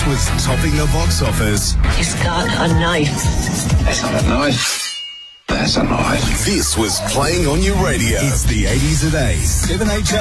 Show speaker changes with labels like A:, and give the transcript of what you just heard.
A: This was topping the box office.
B: He's got a knife.
C: That's not a knife. That's a knife.
A: This was playing on your radio. It's the 80s at 8. 7HR.